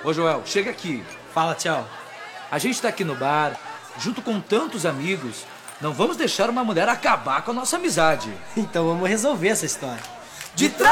Ô Joel, chega aqui. Fala, tchau. A gente tá aqui no bar, junto com tantos amigos. Não vamos deixar uma mulher acabar com a nossa amizade. Então vamos resolver essa história. De